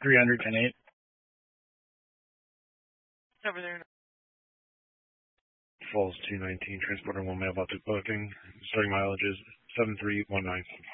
308. Over there. Falls 219, transporter 1 mailbox booking. Starting mileage is 7319.